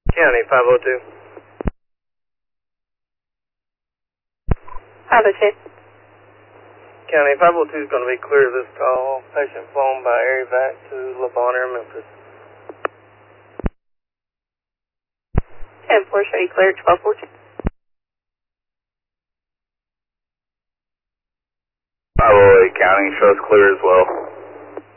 County 502. 502. County 502 is going to be clear of this call. Patient flown by air evac to Le Bonheur, Memphis. 10-4, show you clear, 1214. 508 County shows clear as well.